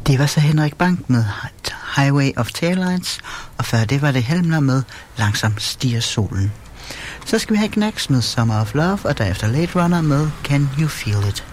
Det var så Henrik Bank med Highway of Taillights, og før det var det Helmler med Langsomt stiger solen. Så skal vi have Knacks med Summer of Love, og derefter Late Runner med Can You Feel It?